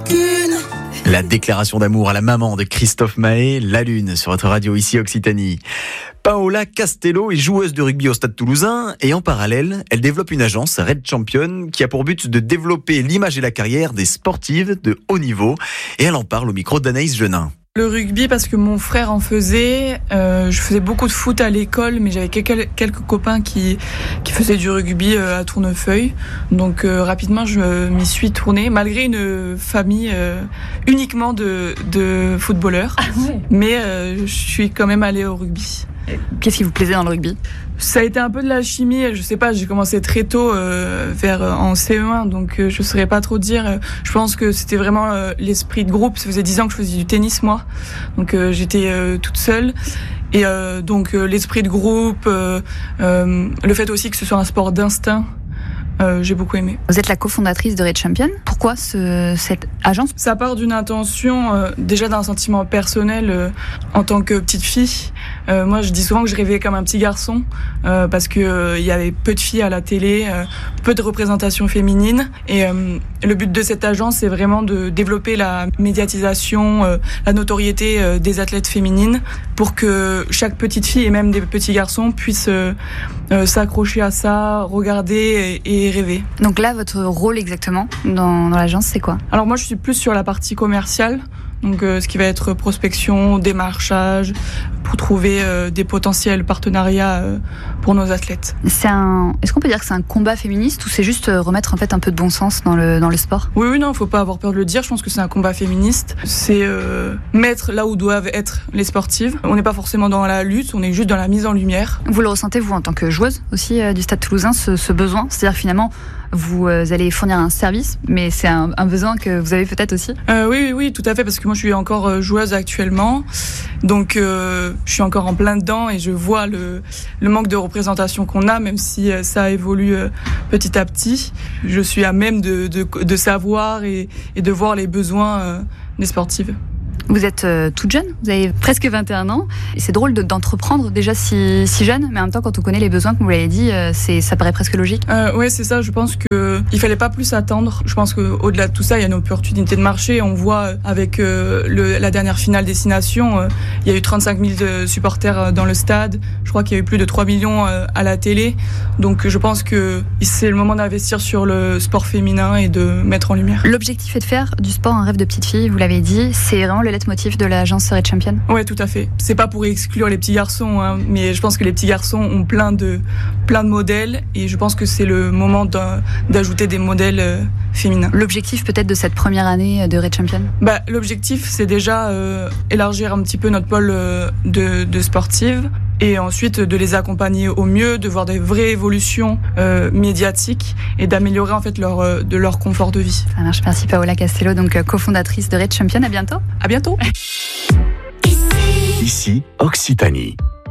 rancune. La déclaration d'amour à la maman de Christophe Mahé, La Lune, sur votre radio ici Occitanie. Paola Castello est joueuse de rugby au Stade Toulousain et en parallèle, elle développe une agence, Red Champion, qui a pour but de développer l'image et la carrière des sportives de haut niveau. Et elle en parle au micro d'Anaïs Genin. Le rugby parce que mon frère en faisait, je faisais beaucoup de foot à l'école, mais j'avais quelques copains qui faisaient du rugby à Tournefeuille. Donc rapidement je m'y suis tournée, malgré une famille uniquement de footballeurs. Ah ouais. Mais je suis quand même allée au rugby. Qu'est-ce qui vous plaisait dans le rugby ? Ça a été un peu de la chimie, je sais pas, j'ai commencé très tôt en CE1, donc je saurais pas trop dire. Je pense que c'était vraiment l'esprit de groupe. Ça faisait 10 ans que je faisais du tennis moi, donc j'étais toute seule. Et donc l'esprit de groupe, le fait aussi que ce soit un sport d'instinct. J'ai beaucoup aimé. Vous êtes la cofondatrice de Red Champion. Pourquoi cette agence ? Ça part d'une intention, déjà d'un sentiment personnel en tant que petite fille. Moi, je dis souvent que je rêvais comme un petit garçon parce que il y avait peu de filles à la télé, peu de représentation féminine. Et le but de cette agence, c'est vraiment de développer la médiatisation, la notoriété des athlètes féminines pour que chaque petite fille et même des petits garçons puissent s'accrocher à ça, regarder et rêver. Donc là, votre rôle exactement dans l'agence, c'est quoi ? Alors moi, je suis plus sur la partie commerciale. Donc, ce qui va être prospection, démarchage, pour trouver des potentiels partenariats pour nos athlètes. Est-ce qu'on peut dire que c'est un combat féministe ou c'est juste remettre en fait un peu de bon sens dans le sport ? Oui, non, faut pas avoir peur de le dire. Je pense que c'est un combat féministe. C'est mettre là où doivent être les sportives. On n'est pas forcément dans la lutte, on est juste dans la mise en lumière. Vous le ressentez, vous, en tant que joueuse aussi du Stade Toulousain, ce besoin ? C'est-à-dire finalement, vous allez fournir un service, mais c'est un besoin que vous avez peut-être aussi ? Oui, tout à fait, parce que moi je suis encore joueuse actuellement, donc je suis encore en plein dedans et je vois le manque de représentation qu'on a, même si ça évolue petit à petit. Je suis à même de savoir et de voir les besoins des sportives. Vous êtes toute jeune, vous avez presque 21 ans. Et c'est drôle d'entreprendre déjà si jeune, mais en même temps, quand on connaît les besoins, comme vous l'avez dit, ça paraît presque logique. Oui, c'est ça. Je pense qu'il fallait pas plus attendre. Je pense qu'au-delà de tout ça, il y a une opportunité de marché. On voit avec la dernière finale Destination, il y a eu 35 000 supporters dans le stade. Je crois qu'il y a eu plus de 3 millions à la télé. Donc je pense que c'est le moment d'investir sur le sport féminin et de mettre en lumière. L'objectif est de faire du sport un rêve de petite fille, vous l'avez dit. C'est vraiment le leitmotiv de l'agence Red Champion. Ouais, tout à fait. C'est pas pour exclure les petits garçons, hein, mais je pense que les petits garçons ont plein de modèles et je pense que c'est le moment d'ajouter des modèles féminins. L'objectif peut-être de cette première année de Red Champion ? L'objectif, c'est déjà élargir un petit peu notre pôle de sportives et ensuite de les accompagner au mieux, de voir des vraies évolutions médiatiques et d'améliorer en fait leur confort de vie. Ça marche. Merci Paola Castello, donc cofondatrice de Red Champion. À bientôt. À bientôt. Ici Occitanie.